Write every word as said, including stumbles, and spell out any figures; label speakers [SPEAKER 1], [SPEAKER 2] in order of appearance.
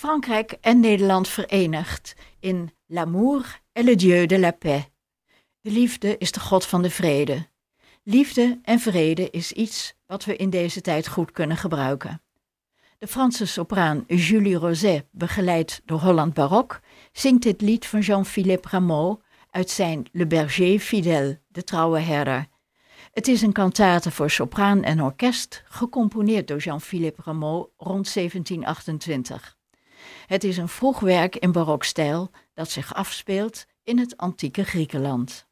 [SPEAKER 1] Frankrijk en Nederland verenigd in L'amour est le Dieu de la paix. De liefde is de God van de vrede. Liefde en vrede is iets wat we in deze tijd goed kunnen gebruiken. De Franse sopraan Julie Rosé, begeleid door Holland Barok, zingt dit lied van Jean-Philippe Rameau uit zijn Le Berger Fidèle, de trouwe herder. Het is een kantate voor sopraan en orkest, gecomponeerd door Jean-Philippe Rameau rond zeventien achtentwintig. Het is een vroeg werk in barokstijl dat zich afspeelt in het antieke Griekenland.